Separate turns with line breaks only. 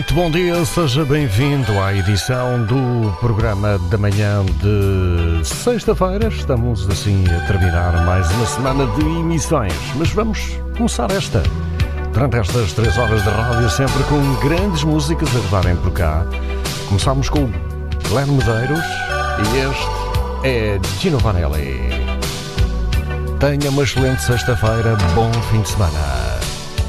Muito bom dia, seja bem-vindo à edição do programa da manhã de sexta-feira. Estamos assim a terminar mais uma semana de emissões, mas vamos começar durante estas 3 horas de rádio, sempre com grandes músicas a rodarem por cá. Começámos com o Glenn Medeiros e este é Gino Vanelli. Tenha uma excelente sexta-feira, bom fim de semana.